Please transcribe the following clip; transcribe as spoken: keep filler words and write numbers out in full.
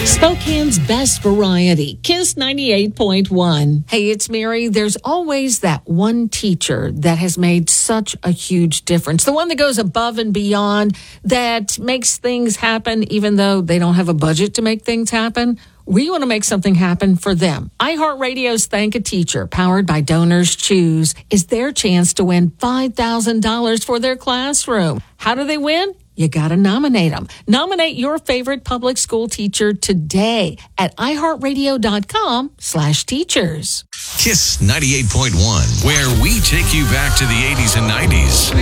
Spokane's best variety, Kiss ninety-eight point one. Hey, it's Mary. There's always that one teacher that has made such a huge difference. The one that goes above and beyond, that makes things happen even though they don't have a budget to make things happen. We want to make something happen for them. iHeartRadio's Thank a Teacher, powered by Donors Choose, is their chance to win five thousand dollars for their classroom. How do they win? You got to nominate them. Nominate your favorite public school teacher today at iHeartRadio.com slash teachers. Kiss ninety-eight point one, where we take you back to the eighties and nineties.